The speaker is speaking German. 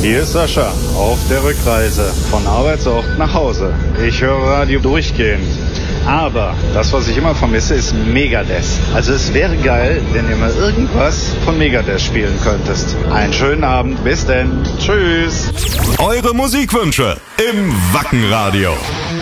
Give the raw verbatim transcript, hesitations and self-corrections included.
Hier ist Sascha auf der Rückreise von Arbeitsort nach Hause. Ich höre Radio durchgehend. Aber das, was ich immer vermisse, ist Megadeth. Also es wäre geil, wenn ihr mal irgendwas von Megadeth spielen könntest. Einen schönen Abend, bis denn. Tschüss. Eure Musikwünsche im Wackenradio.